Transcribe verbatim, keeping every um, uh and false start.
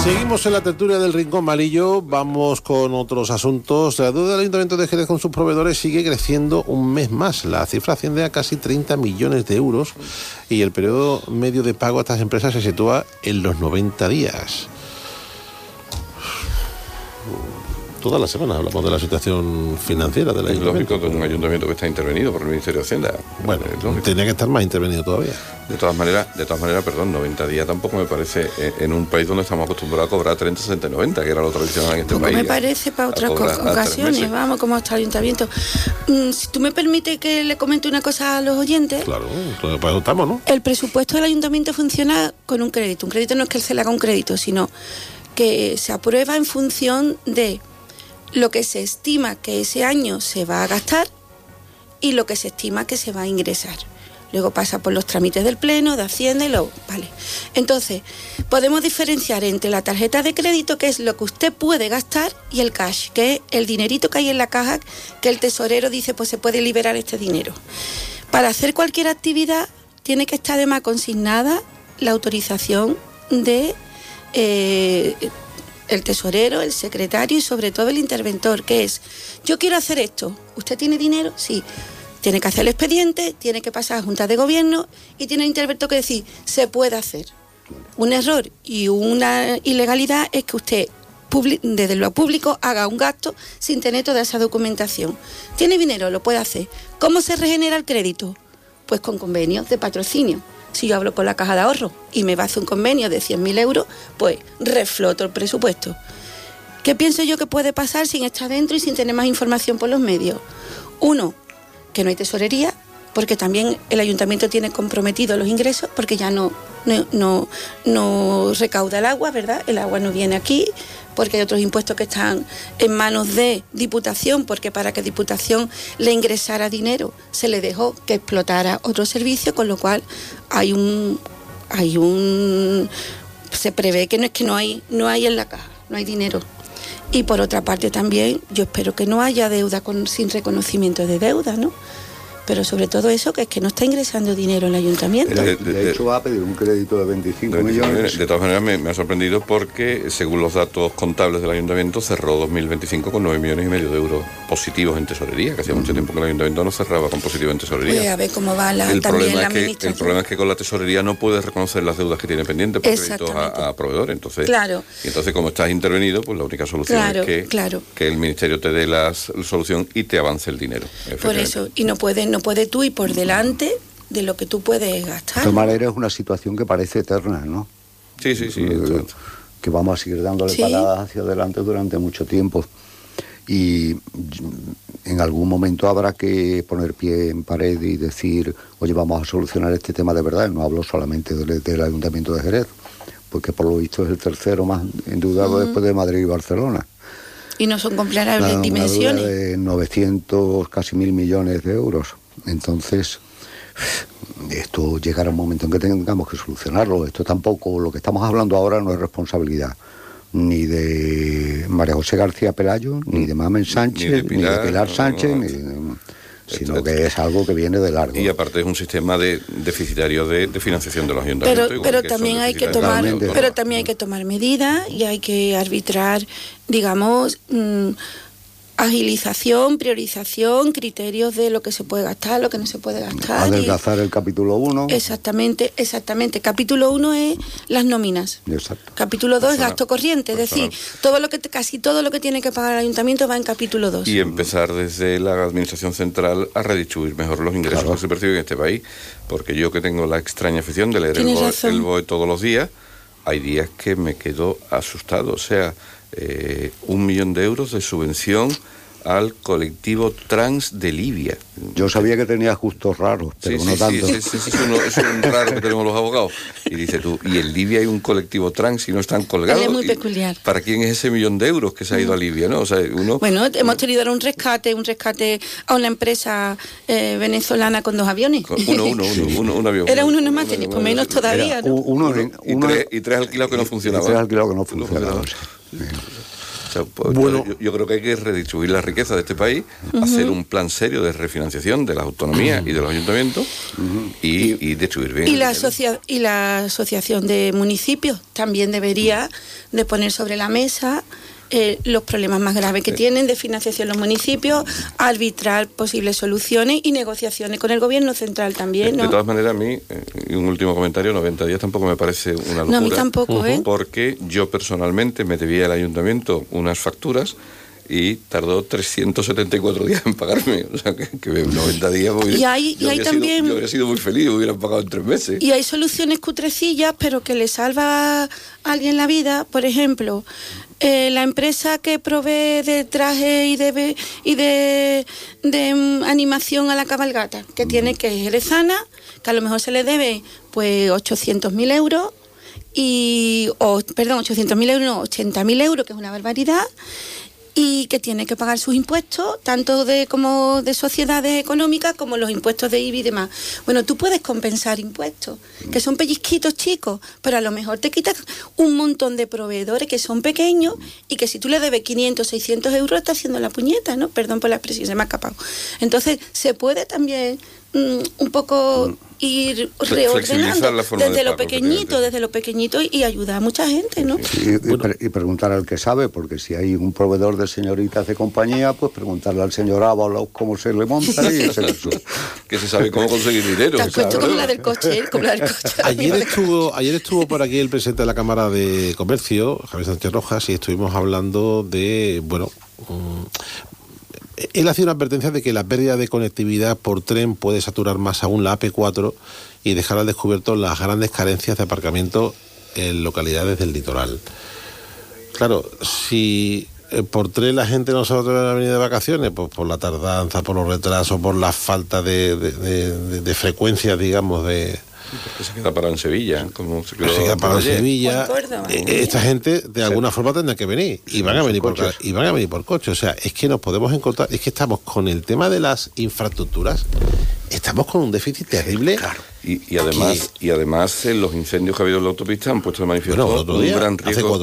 Seguimos en la tertulia del Rincón Malillo, vamos con otros asuntos. La deuda del Ayuntamiento de Jerez con sus proveedores sigue creciendo un mes más. La cifra asciende a casi treinta millones de euros y el periodo medio de pago a estas empresas se sitúa en los noventa días. Todas las semanas hablamos de la situación financiera del ayuntamiento. Es lógico, de un ayuntamiento que está intervenido por el Ministerio de Hacienda. Bueno, tenía que estar más intervenido todavía. De todas maneras, de todas maneras, perdón, noventa días tampoco me parece, en un país donde estamos acostumbrados a cobrar treinta, sesenta y noventa, que era lo tradicional en este Poco país. me parece para otras ocasiones, vamos, como está el ayuntamiento. Mm, si tú me permites que le comente una cosa a los oyentes. Claro, claro, para eso estamos, ¿no? El presupuesto del ayuntamiento funciona con un crédito. Un crédito no es que él se le haga un crédito, sino que se aprueba en función de lo que se estima que ese año se va a gastar y lo que se estima que se va a ingresar. Luego pasa por los trámites del Pleno, de Hacienda y lo... Vale. Entonces, podemos diferenciar entre la tarjeta de crédito, que es lo que usted puede gastar, y el cash, que es el dinerito que hay en la caja, que el tesorero dice, pues se puede liberar este dinero. Para hacer cualquier actividad, tiene que estar además consignada la autorización de... Eh, el tesorero, el secretario y sobre todo el interventor, que es, yo quiero hacer esto, ¿usted tiene dinero? Sí. Tiene que hacer el expediente, tiene que pasar a Junta de Gobierno y tiene el interventor que decir, se puede hacer. Un error y una ilegalidad es que usted, desde lo público, haga un gasto sin tener toda esa documentación. ¿Tiene dinero? Lo puede hacer. ¿Cómo se regenera el crédito? Pues con convenios de patrocinio. Si yo hablo con la Caja de Ahorro y me va a hacer un convenio de cien mil euros, pues refloto el presupuesto. ¿Qué pienso yo que puede pasar sin estar dentro y sin tener más información por los medios? Uno, que no hay tesorería, porque también el ayuntamiento tiene comprometidos los ingresos, porque ya no, no, no, no recauda el agua, ¿verdad? El agua no viene aquí, porque hay otros impuestos que están en manos de Diputación, porque para que Diputación le ingresara dinero se le dejó que explotara otro servicio, con lo cual hay un hay un se prevé que no es que no hay no hay en la caja, no hay dinero. Y por otra parte también yo espero que no haya deuda con, sin reconocimiento de deuda, ¿no? Pero sobre todo eso, que es que no está ingresando dinero el ayuntamiento. De, de, de hecho va a pedir un crédito de veinticinco millones. De todas maneras me, me ha sorprendido porque, según los datos contables del ayuntamiento, cerró dos mil veinticinco con nueve millones y medio de euros positivos en tesorería, que hacía mucho tiempo que el ayuntamiento no cerraba con positivo en tesorería. Pues a ver cómo va la, el también la es que, administración. El problema es que con la tesorería no puedes reconocer las deudas que tiene pendientes por créditos a, a proveedores. Entonces, claro. Y entonces, como estás intervenido, pues la única solución claro, es que, claro. que el ministerio te dé la solución y te avance el dinero. Por eso, y no puedes, no puedes tú ir por delante de lo que tú puedes gastar. De todas maneras es una situación que parece eterna, ¿no? Sí, sí, sí. Eh, que vamos a seguir dándole ¿Sí? patadas hacia adelante durante mucho tiempo. Y en algún momento habrá que poner pie en pared y decir, oye, vamos a solucionar este tema de verdad. No hablo solamente del, del Ayuntamiento de Jerez, porque por lo visto es el tercero más endeudado uh-huh. después de Madrid y Barcelona. Y no son comparables dimensiones. Una deuda de novecientos, casi mil millones de euros. Entonces, esto llegará un momento en que tengamos que solucionarlo. Esto tampoco, lo que estamos hablando ahora no es responsabilidad ni de María José García Pelayo, ni de Mamen Sánchez, ni de Pilar, ni de Pilar Sánchez, no, no, no. Ni de, sino esto, que es algo que viene de largo. Y aparte es un sistema de deficitario de, de financiación de los ayuntamientos. Pero, pero también hay que tomar, pero también hay que tomar medidas y hay que arbitrar, digamos, mmm, agilización, priorización, criterios de lo que se puede gastar, lo que no se puede gastar. Adelgazar y... el capítulo uno. Exactamente, exactamente. Capítulo uno es las nóminas. Exacto. Capítulo dos es gasto corriente, es decir, todo lo que casi todo lo que tiene que pagar el ayuntamiento va en capítulo dos. Y empezar desde la administración central a redistribuir mejor los ingresos claro. que se perciben en este país, porque yo que tengo la extraña afición de leer el B O E, el B O E todos los días, hay días que me quedo asustado, o sea, eh, un millón de euros de subvención al colectivo trans de Libia. Yo sabía que tenía justos raros, pero sí, no sí, tanto. Sí, sí, sí, es, uno, es un raro que tenemos los abogados. Y dice tú, y en Libia hay un colectivo trans y no están colgados. Es muy peculiar. ¿Para quién es ese millón de euros que se ha ido a Libia? ¿No? O sea, uno, bueno, hemos tenido ahora un rescate, un rescate a una empresa eh, venezolana con dos aviones. Uno, uno, uno, uno, un avión. Era uno nomás, tenéis por menos todavía, ¿no? Uno, uno, y, uno, tres, y tres alquilados que no funcionaban. Y tres alquilados que no funcionaban. No funcionaban. O sea, pues, bueno, yo, yo creo que hay que redistribuir la riqueza de este país, uh-huh. hacer un plan serio de refinanciación de las autonomías uh-huh. y de los ayuntamientos uh-huh. y, y distribuir bien. Y la, asocia- y la Asociación de Municipios también debería uh-huh. de poner sobre la mesa Eh, los problemas más graves que sí. tienen de financiación los municipios, arbitrar posibles soluciones y negociaciones con el gobierno central también, ¿no? De todas maneras, a mí, eh, y un último comentario, noventa días tampoco me parece una locura. No, a mí tampoco, uh-huh. ¿eh? Porque yo personalmente me debía al ayuntamiento unas facturas y tardó trescientos setenta y cuatro días en pagarme. O sea, que, que noventa días... Hubiera, y hay, y hay también... Sido, yo habría sido muy feliz, me hubieran pagado en tres meses. Y hay soluciones cutrecillas, pero que le salva a alguien la vida. Por ejemplo, eh, la empresa que provee de traje y de y de, de um, animación a la cabalgata, que tiene que es jerezana, que a lo mejor se le debe pues ochocientos mil euros, y, o, perdón, ochocientos mil euros, no, ochenta mil euros, que es una barbaridad, y que tiene que pagar sus impuestos, tanto de como de sociedades económicas como los impuestos de I B I y demás. Bueno, tú puedes compensar impuestos, que son pellizquitos chicos, pero a lo mejor te quitas un montón de proveedores que son pequeños y que si tú le debes quinientos, seiscientos euros está haciendo la puñeta, ¿no? Perdón por la expresión, se me ha escapado. Entonces, se puede también mm, un poco ir reordenando desde de lo pequeñito, desde lo pequeñito y, y ayudar a mucha gente, ¿no? Y, y, bueno. y preguntar al que sabe, porque si hay un proveedor de señoritas de compañía, pues preguntarle al señor Ábalos cómo se le monta y ese eso. Que se sabe cómo conseguir dinero. Te has puesto como la del coche, como la del coche. Ayer estuvo, ayer estuvo por aquí el presidente de la Cámara de Comercio, Javier Sánchez Rojas, y estuvimos hablando de, bueno... Um, Él hacía una advertencia de que la pérdida de conectividad por tren puede saturar más aún la A P cuatro y dejar al descubierto las grandes carencias de aparcamiento en localidades del litoral. Claro, si por tren la gente no se va a venir de vacaciones, pues por la tardanza, por los retrasos, por la falta de, de, de, de frecuencia, digamos, de... Porque se queda parado en Sevilla, como se, se queda parado en Sevilla. Eh, esta gente de alguna sí. forma tendrá que venir y van a venir por y van a venir por coche. O sea, es que nos podemos encontrar, es que estamos con el tema de las infraestructuras, estamos con un déficit terrible. Claro. Y, y además, y además eh, los incendios que ha habido en la autopista han puesto de manifiesto bueno, un gran riesgo.